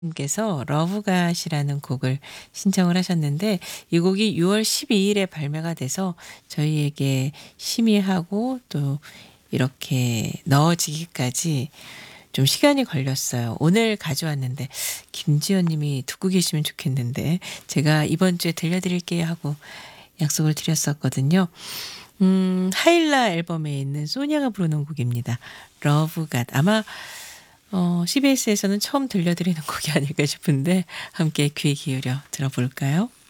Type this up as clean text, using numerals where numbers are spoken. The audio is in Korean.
님께서 러브갓이라는 곡을 신청을 하셨는데 이 곡이 6월 12일에 발매가 돼서 저희에게 심의하고 또 이렇게 넣어지기까지 좀 시간이 걸렸어요. 오늘 가져왔는데 김지연 님이 듣고 계시면 좋겠는데 제가 이번 주에 들려드릴게요 하고 약속을 드렸었거든요. 하일라 앨범에 있는 소니아가 부르는 곡입니다. 러브갓. 아마 CBS에서는 처음 들려드리는 곡이 아닐까 싶은데 함께 귀 기울여 들어볼까요?